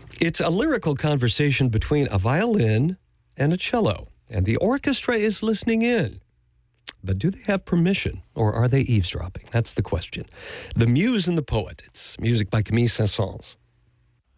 It's a lyrical conversation between a violin and a cello, and the orchestra is listening in. But do they have permission, or are they eavesdropping? That's the question. The Muse and the Poet. It's music by Camille Saint-Saëns.